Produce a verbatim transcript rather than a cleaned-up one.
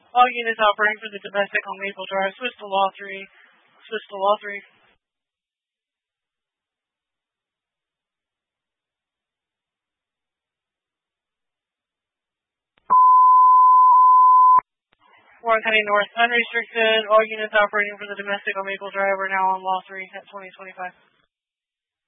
All units operating for the domestic on Maple Drive, switch to Law three. Switch to Law three. One heading north, unrestricted. All units operating for the domestic on Maple Drive are now on Law three at twenty twenty-five.